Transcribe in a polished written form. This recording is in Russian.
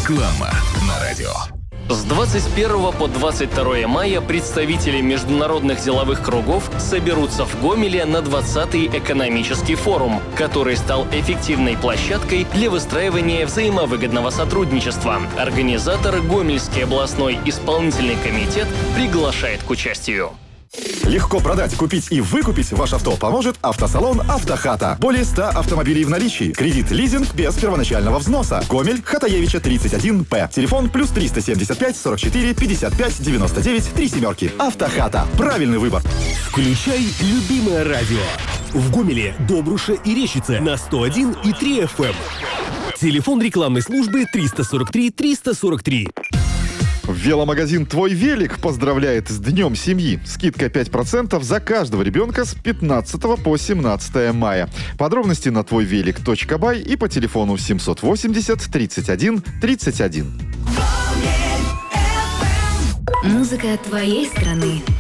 Реклама на радио. С 21 по 22 мая представители международных деловых кругов соберутся в Гомеле на 20-й экономический форум, который стал эффективной площадкой для выстраивания взаимовыгодного сотрудничества. Организатор Гомельский областной исполнительный комитет приглашает к участию. Легко продать, купить и выкупить ваше авто поможет автосалон «Автохата». Более 100 автомобилей в наличии. Кредит, лизинг без первоначального взноса. Гомель, Хатаевича, 31П. Телефон +3 375 44 55 99 3 семерки. «Автохата». Правильный выбор. Включай любимое радио. В Гомеле, Добруше и Рещице на 101,3 FM. Телефон рекламной службы 343 343. Веломагазин «Твой велик» поздравляет с Днем семьи. Скидка 5% за каждого ребенка с 15 по 17 мая. Подробности на твойвелик.бай и по телефону 780 31 31. Музыка твоей страны.